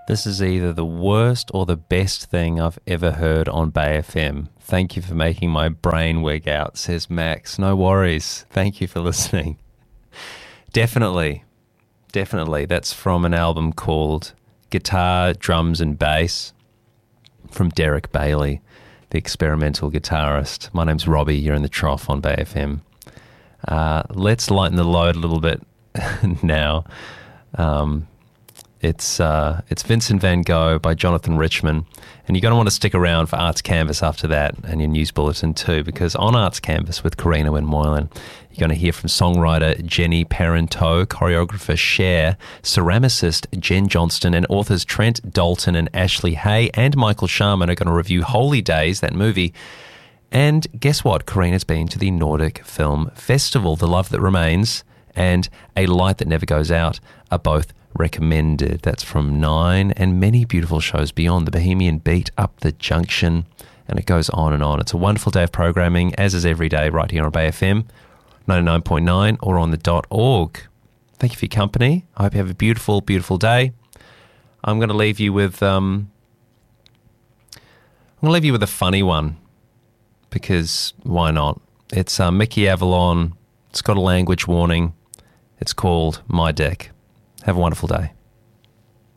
This is either the worst or the best thing I've ever heard on Bay FM. Thank you for making my brain wig out, says Max. No worries. Thank you for listening. Definitely. That's from an album called Guitar, Drums and Bass from Derek Bailey, the experimental guitarist. My name's Robbie. You're in the Trough on Bay FM. Let's lighten the load a little bit now. It's Vincent van Gogh by Jonathan Richman, and you're going to want to stick around for Arts Canvas after that, and your news bulletin too, because on Arts Canvas with Karina Wynn Moylan, you're going to hear from songwriter Jenny Parenteau, choreographer Cher, ceramicist Jen Johnston, and authors Trent Dalton and Ashley Hay and Michael Sharman are going to review Holy Days, that movie. And guess what? Karina's been to the Nordic Film Festival. The Love That Remains and A Light That Never Goes Out are both recommended. That's from 9 and many beautiful shows beyond. The Bohemian Beat, Up the Junction, and it goes on and on. It's a wonderful day of programming, as is every day right here on Bay FM 99.9 or on the .org. Thank you for your company. I hope you have a beautiful, beautiful day. I'm going to leave you with a funny one, because why not? It's Mickey Avalon. It's got a language warning. It's called My Dick. Have a wonderful day.